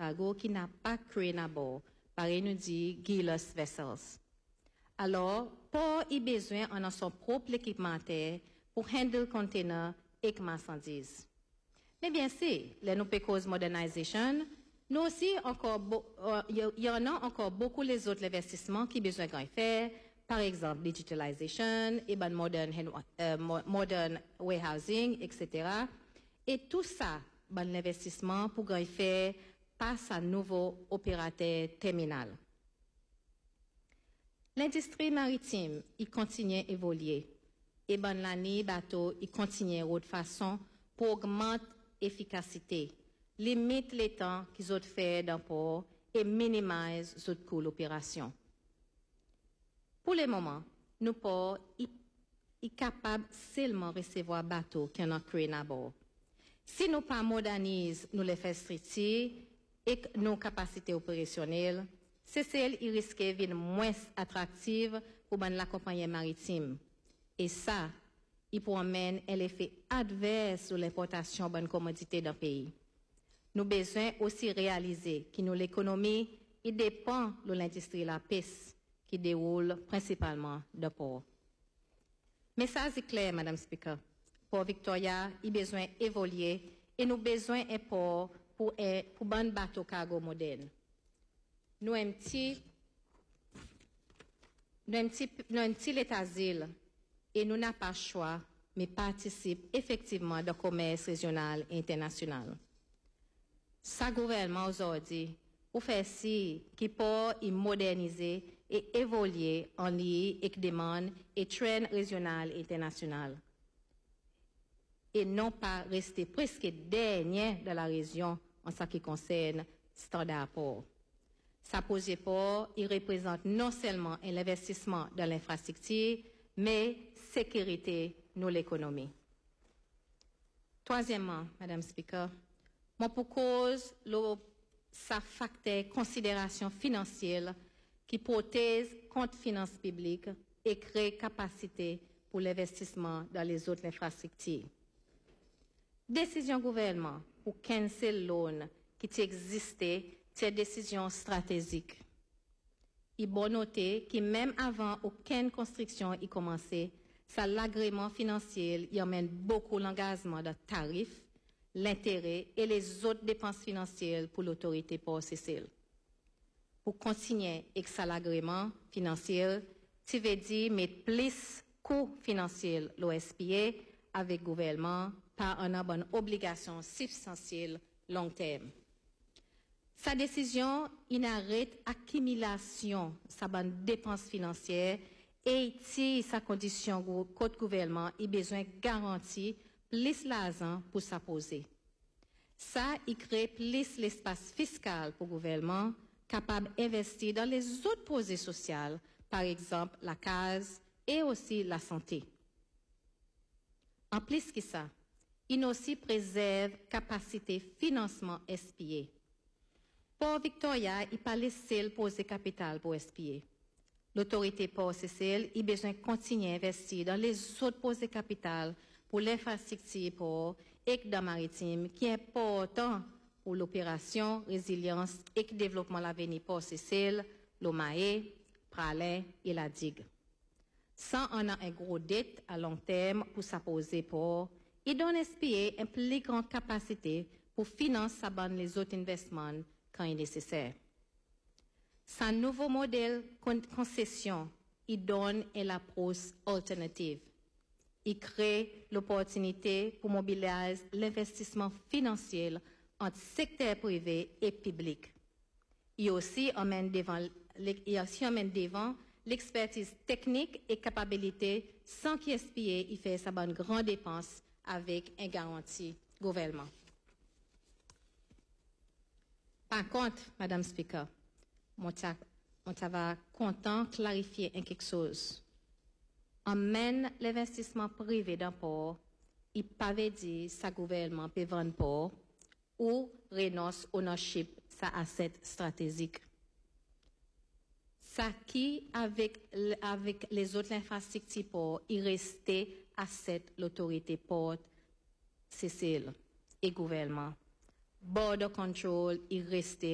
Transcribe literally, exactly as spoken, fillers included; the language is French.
cargo qui n'a pas créé à bord, par nous dit Gilles Vessels. Alors, port y besoin en son propre équipementaire pour handle container et marchandises. Mais bien sûr, les nous cause modernisation, nous aussi encore, il euh, y en a encore beaucoup les autres investissements qui besoin de faire, par exemple digitalisation, et ben modern, euh, modern warehousing, et cetera. Et tout ça, ben l'investissement pour faire passe à nouveau opérateur terminal. L'industrie maritime, il continue à évoluer. Et ben l'année bateau, il continue de façon pour augmenter l'efficacité, limite les temps qu'ils ont fait dans le port et minimise les coûts d'opération. Pour le moment, nous ports sont capables seulement de recevoir bateaux qui ont créé à bord. Si nous pas modernisons nos infrastructures et nos capacités opérationnelles, c'est celle qui risque d'être moins attractive pour la compagnie maritime. Et ça, il peut amener un effet adverse sur l'importation de commodités dans le pays. Nous avons besoin aussi réaliser que l'économie dépend de l'industrie de la pêche qui déroule principalement de port. Mais ça, c'est clair, Madame Speaker. Port Victoria, il a besoin d'évoluer et nous avons besoin d'un port pour un pour bon bateau cargo moderne. Nous avons un petit, nous avons un petit, nous avons un petit l'état d'asile et nous n'avons pas le choix, mais participent effectivement au commerce régional et international. Ça gouvernement aujourd'hui, pour faire si qui peut y moderniser et évoluer en lien avec demande et trend régional et international. Et non pas rester presque dernier de la région en ce qui concerne standard port. Ça pose port, il représente non seulement un investissement dans l'infrastructure, mais sécurité de l'économie. Troisièmement, Madame Speaker, moi pour cause le sa facteur considération financière qui protège compte finances publiques et crée capacité pour l'investissement dans les autres infrastructures. Décision gouvernement pour cancel loan qui existait, c'est une décision stratégique. Il faut noter que même avant aucune construction y commençait, ça l'agrément financier y emmène beaucoup l'engagement de tarifs, l'intérêt et les autres dépenses financières pour l'autorité pour C C L. Pour continuer avec ça l'agrément financier, tu veux dire mettre plus coûts financiers l'O S P A avec le gouvernement par une bonne obligation substantielle long terme. Sa décision inarrête accumulation sa bonne dépense financière et si sa condition côté gouvernement a besoin de garantie plus l'argent pour s'apposer. Ça, il crée plus l'espace fiscal pour le gouvernement capable d'investir dans les autres projets sociaux, par exemple la case et aussi la santé. En plus que ça, il aussi préserve capacité financement S P A. Port Victoria, il pas laissé poser capital pour S P A. L'autorité Port C C L, il a besoin de continuer à investir dans les autres posés capital pour l'infrastructure port et dans maritime qui est important pour l'opération, résilience et le développement de l'avenir Port C C L, l'Omae, Pralin et la digue. Sans en a un gros dette à long terme pour s'apposer port, il donne S P A une plus grande capacité pour financer les autres investissements quand il est nécessaire. Sans nouveau modèle concession, il donne une approche alternative. Il crée l'opportunité pour mobiliser l'investissement financier entre secteur privé et public. Il aussi emmène devant, il aussi emmène devant l'expertise technique et capacité sans qu'I S P A y fait sa bonne grande dépense avec une garantie gouvernement. Par contre, Madame Speaker, on va content clarifier quelque chose. Emmène l'investissement privé dans port, il pas veut dire sa gouvernement peut vendre port ou renonce ownership sa asset stratégique. Ça qui avec avec les autres infrastructures port, il restait asset l'autorité port C C L et gouvernement. Border control, il restait